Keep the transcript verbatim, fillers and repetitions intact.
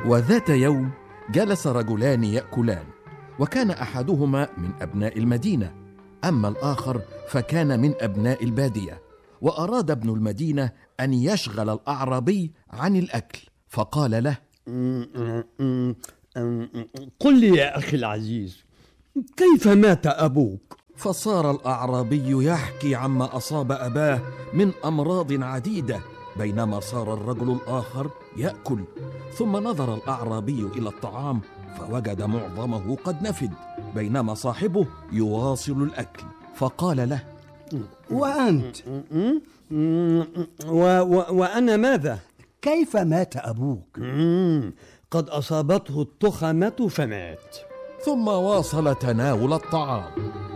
وذات يوم جلس رجلان يأكلان، وكان أحدهما من أبناء المدينة، أما الآخر فكان من أبناء البادية. وأراد ابن المدينة أن يشغل الأعرابي عن الأكل، فقال له: قل لي يا أخي العزيز، كيف مات أبوك؟ فصار الأعرابي يحكي عما أصاب أباه من أمراض عديدة، بينما صار الرجل الآخر يأكل. ثم نظر الأعرابي إلى الطعام فوجد معظمه قد نفد، بينما صاحبه يواصل الأكل، فقال له: وأنت؟ و و وأنا ماذا؟ كيف مات أبوك؟ قد أصابته التخمة فمات. ثم واصل تناول الطعام.